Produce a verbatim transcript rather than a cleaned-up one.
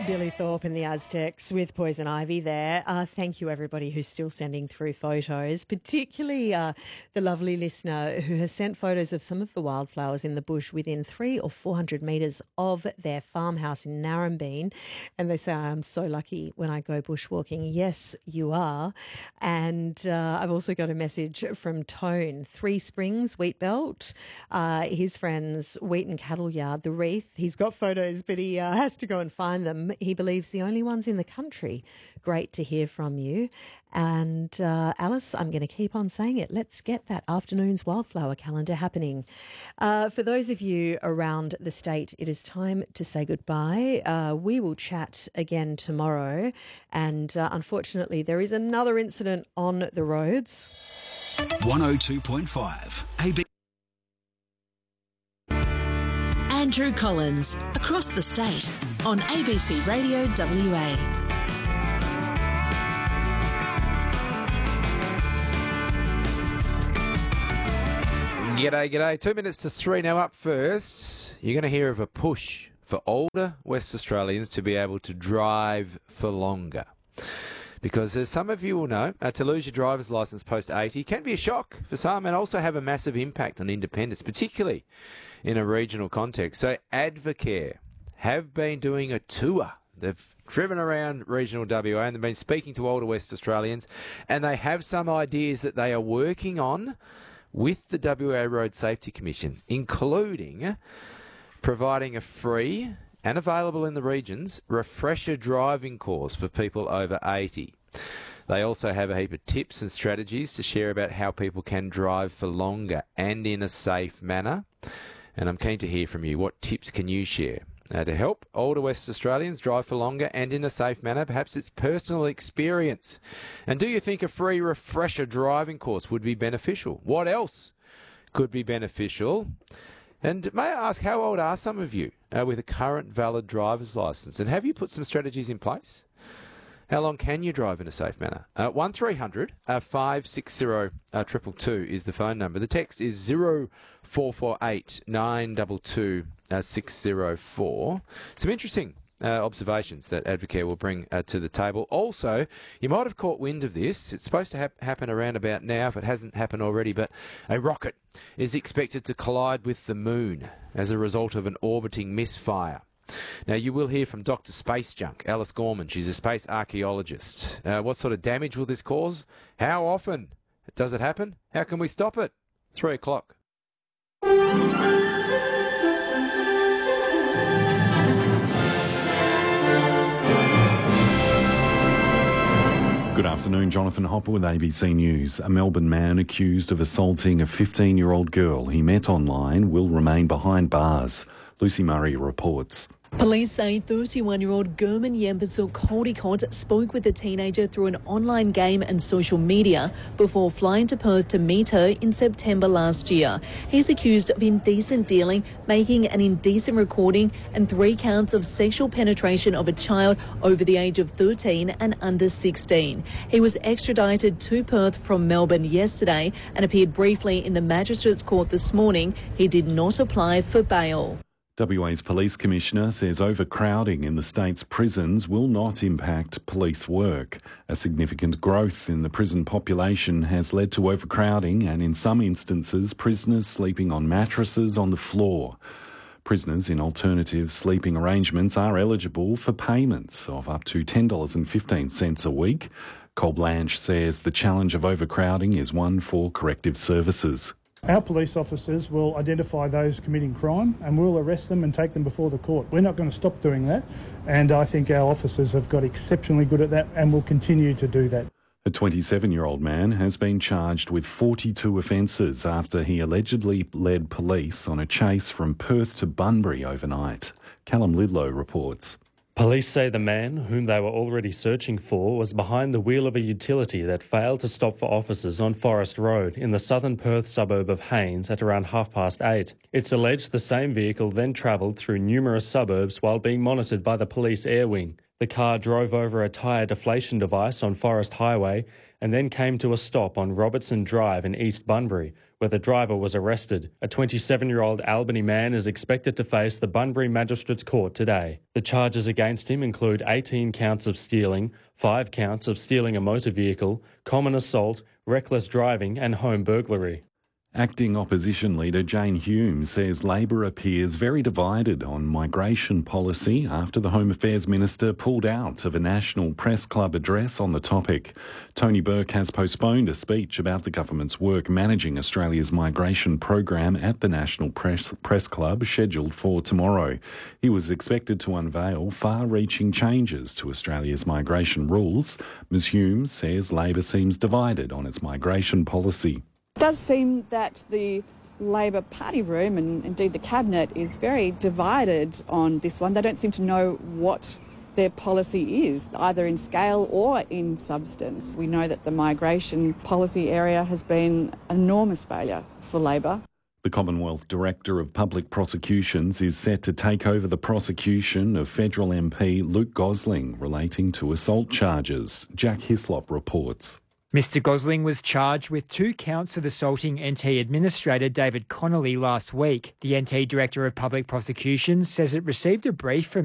Billy Thorpe and the Aztecs with Poison Ivy there. Uh, thank you, everybody who's still sending through photos, particularly uh, the lovely listener who has sent photos of some of the wildflowers in the bush within three or four hundred metres of their farmhouse in Narrabeen. And they say, I'm so lucky when I go bushwalking. Yes, you are. And uh, I've also got a message from Tone, Three Springs, Wheat Belt, uh, his friend's wheat and cattle yard, the Wreath. He's got photos, but he uh, has to go and find them. He believes the only ones in the country. Great to hear from you. And uh, Alice, I'm going to keep on saying it. Let's get that afternoon's wildflower calendar happening. Uh, for those of you around the state, it is time to say goodbye. Uh, we will chat again tomorrow. And uh, unfortunately, there is another incident on the roads. one oh two point five A B. Andrew Collins, across the state on A B C Radio W A. G'day, g'day. Two minutes to three now. Up first, you're going to hear of a push for older West Australians to be able to drive for longer. Because as some of you will know, uh, to lose your driver's licence post eighty can be a shock for some and also have a massive impact on independence, particularly in a regional context. So Advocare have been doing a tour. They've driven around regional W A and they've been speaking to older West Australians, and they have some ideas that they are working on with the W A Road Safety Commission, including providing a free and available in the regions refresher driving course for people over eighty. They also have a heap of tips and strategies to share about how people can drive for longer and in a safe manner. And I'm keen to hear from you. What tips can you share uh, to help older West Australians drive for longer and in a safe manner? Perhaps it's personal experience. And do you think a free refresher driving course would be beneficial? What else could be beneficial? And may I ask, how old are some of you uh, with a current valid driver's licence? And have you put some strategies in place? How long can you drive in a safe manner? Uh, one three hundred five six zero two two two is the phone number. The text is zero four four eight nine two two six zero four. Some interesting uh, observations that Advocare will bring uh, to the table. Also, you might have caught wind of this. It's supposed to ha- happen around about now if it hasn't happened already, but a rocket is expected to collide with the moon as a result of an orbiting misfire. Now, you will hear from Doctor Space Junk, Alice Gorman. She's a space archaeologist. Uh, what sort of damage will this cause? How often does it happen? How can we stop it? Three o'clock. Good afternoon, Jonathan Hopper with A B C News. A Melbourne man accused of assaulting a fifteen-year-old girl he met online will remain behind bars. Lucy Murray reports. Police say thirty-one-year-old Gurman Yambasuk Holdicott spoke with the teenager through an online game and social media before flying to Perth to meet her in September last year. He's accused of indecent dealing, making an indecent recording and three counts of sexual penetration of a child over the age of thirteen and under sixteen. He was extradited to Perth from Melbourne yesterday and appeared briefly in the Magistrates Court this morning. He did not apply for bail. W A's Police Commissioner says overcrowding in the state's prisons will not impact police work. A significant growth in the prison population has led to overcrowding and, in some instances, prisoners sleeping on mattresses on the floor. Prisoners in alternative sleeping arrangements are eligible for payments of up to ten dollars fifteen a week. Col Blanche says the challenge of overcrowding is one for corrective services. Our police officers will identify those committing crime and we'll arrest them and take them before the court. We're not going to stop doing that, and I think our officers have got exceptionally good at that and will continue to do that. A twenty-seven-year-old man has been charged with forty-two offences after he allegedly led police on a chase from Perth to Bunbury overnight. Callum Lidlow reports. Police say the man, whom they were already searching for, was behind the wheel of a utility that failed to stop for officers on Forest Road in the southern Perth suburb of Haynes at around half past eight. It's alleged the same vehicle then travelled through numerous suburbs while being monitored by the police air wing. The car drove over a tyre deflation device on Forest Highway and then came to a stop on Robertson Drive in East Bunbury, where the driver was arrested. A twenty-seven-year-old Albany man is expected to face the Bunbury Magistrates Court today. The charges against him include eighteen counts of stealing, five counts of stealing a motor vehicle, common assault, reckless driving and home burglary. Acting Opposition Leader Jane Hume says Labor appears very divided on migration policy after the Home Affairs Minister pulled out of a National Press Club address on the topic. Tony Burke has postponed a speech about the government's work managing Australia's migration program at the National Press, Press Club, scheduled for tomorrow. He was expected to unveil far-reaching changes to Australia's migration rules. Ms Hume says Labor seems divided on its migration policy. It does seem that the Labor Party room and indeed the Cabinet is very divided on this one. They don't seem to know what their policy is, either in scale or in substance. We know that the migration policy area has been an enormous failure for Labor. The Commonwealth Director of Public Prosecutions is set to take over the prosecution of federal M P Luke Gosling relating to assault charges. Jack Hislop reports. Mister Gosling was charged with two counts of assaulting N T Administrator David Connolly last week. The N T Director of Public Prosecutions says it received a brief from